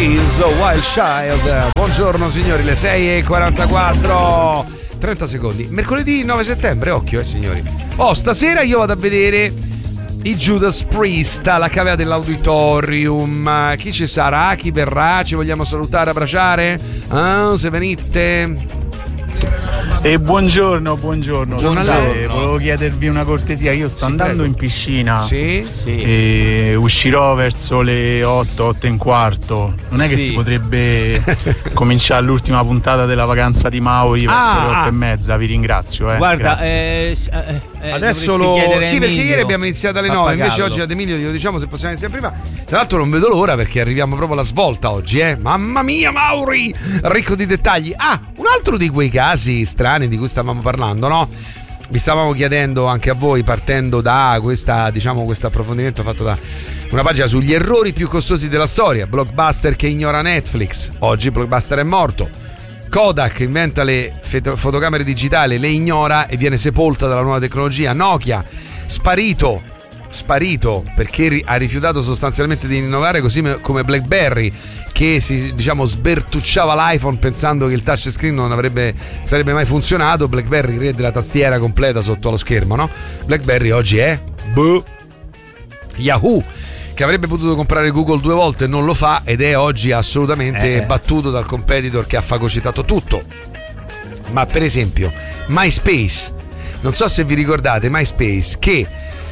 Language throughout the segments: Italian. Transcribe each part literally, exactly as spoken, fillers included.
Breeze, Wild Child. Buongiorno signori, le sei e quarantaquattro, trenta secondi. Mercoledì nove settembre, occhio eh signori. Oh, stasera io vado a vedere i Judas Priest alla Cavea dell'Auditorium. Chi ci sarà? Chi verrà? Ci vogliamo salutare, abbracciare? Ah, se venite. E buongiorno, buongiorno. Buongiorno. Eh, volevo chiedervi una cortesia. Io sto Sì, andando prego. in piscina. Sì? Sì. E uscirò verso le otto, otto e un quarto. Non è che Sì. si potrebbe cominciare l'ultima puntata della vacanza di Mauri verso Ah, le otto ah. e mezza? Vi ringrazio. Eh. Guarda, Grazie. eh, s- eh, eh, Adesso dovresti lo. chiedere a Sì, perché Emilio. ieri abbiamo iniziato alle nove. Invece Pappagallo. oggi ad Emilio glielo diciamo se possiamo iniziare prima. Tra l'altro non vedo l'ora perché arriviamo proprio alla svolta oggi, eh. Mamma mia, Mauri! Ricco di dettagli. Ah, un altro di quei casi strani di cui stavamo parlando, no? Vi stavamo chiedendo anche a voi, partendo da questa, diciamo, questo approfondimento fatto da una pagina sugli errori più costosi della storia. Blockbuster che ignora Netflix. Oggi Blockbuster è morto. Kodak inventa le feto- fotocamere digitali, le ignora e viene sepolta dalla nuova tecnologia. Nokia, sparito, sparito perché ri- ha rifiutato sostanzialmente di innovare, così me- come BlackBerry, che si, diciamo, sbertucciava l'iPhone pensando che il touchscreen non avrebbe sarebbe mai funzionato. BlackBerry re della tastiera completa sotto lo schermo, no? BlackBerry oggi è boh. Yahoo, che avrebbe potuto comprare Google due volte, non lo fa ed è oggi assolutamente Eh. battuto dal competitor che ha fagocitato tutto. Ma per esempio MySpace, non so se vi ricordate MySpace, che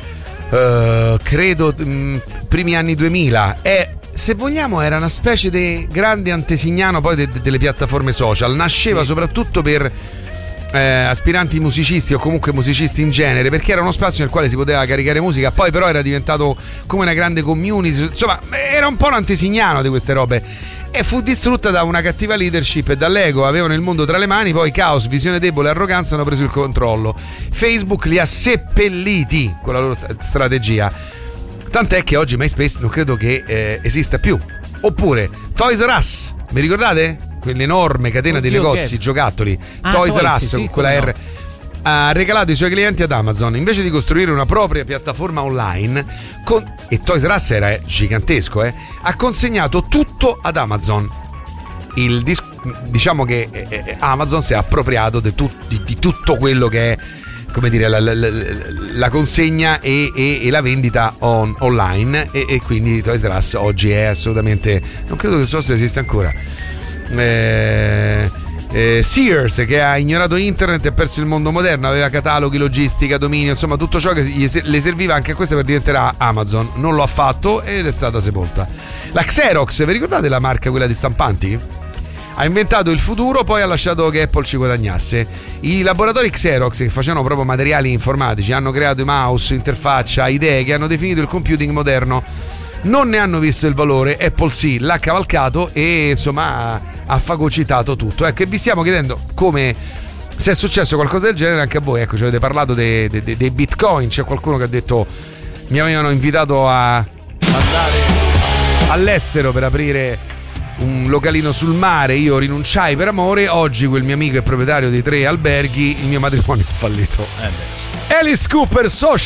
eh, credo mh, primi anni duemila è, se vogliamo, era una specie di grande antesignano poi de- de- delle piattaforme social. Nasceva Sì. soprattutto per eh, aspiranti musicisti o comunque musicisti in genere, perché era uno spazio nel quale si poteva caricare musica. Poi però era diventato come una grande community, insomma era un po' l'antesignano di queste robe, e fu distrutta da una cattiva leadership e dall'ego. Avevano il mondo tra le mani, poi caos, visione debole e arroganza hanno preso il controllo. Facebook li ha seppelliti con la loro st- strategia, tant'è che oggi MySpace non credo che eh, esista più. Oppure Toys R Us, mi ricordate? Quell'enorme catena Oddio, di negozi, che- giocattoli. Ah, Toys R Toys, Us, sì, con quella come R, ha regalato i suoi clienti ad Amazon invece di costruire una propria piattaforma online. Con, e Toys R Us era eh, gigantesco, eh, ha consegnato tutto ad Amazon. Il dis- diciamo che eh, eh, Amazon si è appropriato di, tu- di- di tutto quello che è, come dire, la, la- la- la consegna e, e- e la vendita on- online, e, e quindi Toys R Us oggi è assolutamente, non credo che so se esista ancora. Eh, eh, Sears, che ha ignorato internet e perso il mondo moderno, aveva cataloghi, logistica, dominio, insomma tutto ciò che gli se- le serviva anche a questa per diventare Amazon. Non lo ha fatto ed è stata sepolta. La Xerox, vi ricordate la marca, quella di stampanti? Ha inventato il futuro, poi ha lasciato che Apple ci guadagnasse. I laboratori Xerox, che facevano proprio materiali informatici, hanno creato i mouse, interfaccia, idee che hanno definito il computing moderno. Non ne hanno visto il valore, Apple sì, l'ha cavalcato e insomma ha, ha fagocitato tutto. Ecco, e vi stiamo chiedendo come, se è successo qualcosa del genere anche a voi. Ecco, ci avete parlato dei, dei, dei bitcoin, c'è qualcuno che ha detto mi avevano invitato a andare all'estero per aprire un localino sul mare, io rinunciai per amore. Oggi quel mio amico è proprietario di tre alberghi, il mio matrimonio è fallito. Eh beh. Alice Cooper, Social